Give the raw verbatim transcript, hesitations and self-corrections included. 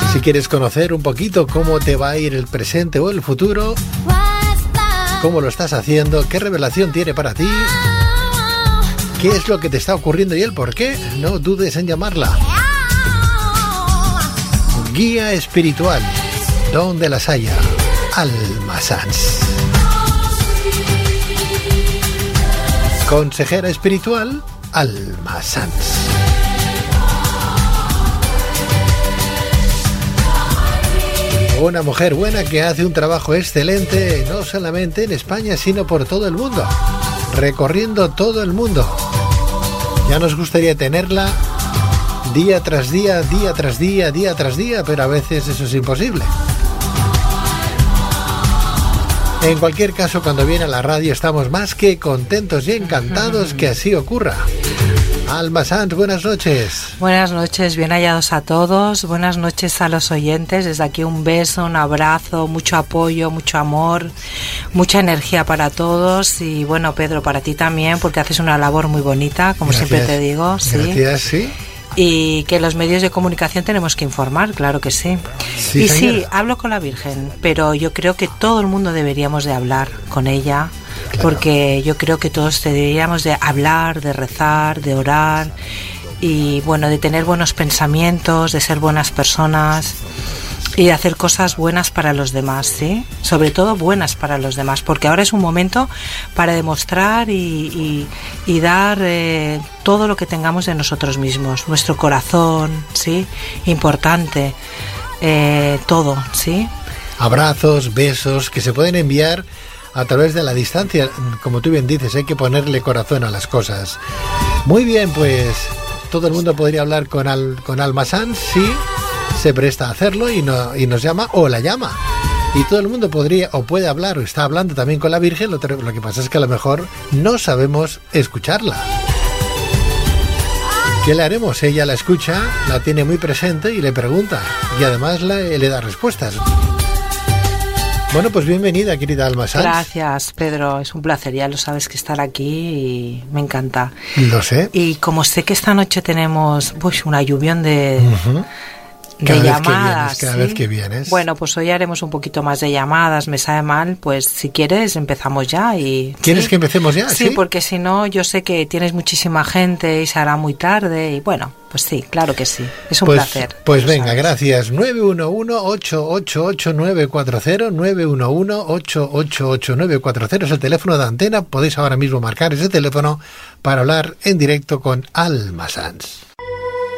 Si quieres conocer un poquito cómo te va a ir el presente o el futuro, cómo lo estás haciendo, qué revelación tiene para ti, qué es lo que te está ocurriendo y el por qué, no dudes en llamarla. Guía espiritual, donde las haya, Alma Sanz. Consejera espiritual, Alma Sanz. Una mujer buena que hace un trabajo excelente, no solamente en España, sino por todo el mundo, recorriendo todo el mundo. Ya nos gustaría tenerla día tras día, día tras día, día tras día, pero a veces eso es imposible. En cualquier caso, cuando viene a la radio estamos más que contentos y encantados que así ocurra. Alma Sanz, buenas noches. Buenas noches, bien hallados a todos. Buenas noches a los oyentes. Desde aquí un beso, un abrazo, mucho apoyo, mucho amor, mucha energía para todos. Y bueno, Pedro, para ti también, porque haces una labor muy bonita, como Gracias. Siempre te digo. ¿Sí? Gracias, sí. Y que los medios de comunicación tenemos que informar, claro que sí. sí y señora. sí, hablo con la Virgen, pero yo creo que todo el mundo deberíamos de hablar con ella, claro. Porque yo creo que todos deberíamos de hablar, de rezar, de orar y bueno, de tener buenos pensamientos, de ser buenas personas y de hacer cosas buenas para los demás, ¿sí? Sobre todo buenas para los demás, porque ahora es un momento para demostrar y, y, y dar eh, todo lo que tengamos de nosotros mismos, nuestro corazón, ¿sí? Importante, eh, todo, ¿sí? Abrazos, besos, que se pueden enviar a través de la distancia. Como tú bien dices, hay que ponerle corazón a las cosas. Muy bien, pues todo el mundo podría hablar con, Al, con Alma Sanz, sí. Se presta a hacerlo y, no, y nos llama o la llama. Y todo el mundo podría o puede hablar o está hablando también con la Virgen. Lo, lo que pasa es que a lo mejor no sabemos escucharla. ¿Qué le haremos? Ella la escucha, la tiene muy presente y le pregunta. Y además le, le da respuestas. Bueno, pues bienvenida, querida Alma Sanz. Gracias, Pedro. Es un placer, ya lo sabes, que estar aquí y me encanta. Lo sé. Y como sé que esta noche tenemos pues, una lluvión de... Uh-huh. De cada llamadas, vez que vienes, cada ¿sí? vez que vienes. Bueno, pues hoy haremos un poquito más de llamadas, me sabe mal, pues si quieres empezamos ya y... ¿Quieres ¿sí? que empecemos ya? Sí, sí, porque si no yo sé que tienes muchísima gente y se hará muy tarde y bueno, pues sí, claro que sí, es un pues, placer. Pues venga, sabes. Gracias. nueve uno uno, ocho ocho ocho, nueve cuatro cero, nueve uno uno, ocho ocho ocho, nueve cuatro cero es el teléfono de antena, podéis ahora mismo marcar ese teléfono para hablar en directo con Alma Sanz.